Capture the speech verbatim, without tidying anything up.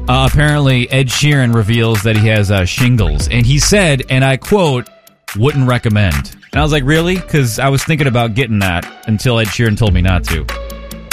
Uh, apparently, Ed Sheeran reveals that he has uh, shingles. And he said, and I quote, wouldn't recommend. And I was like, really? Because I was thinking about getting that until Ed Sheeran told me not to.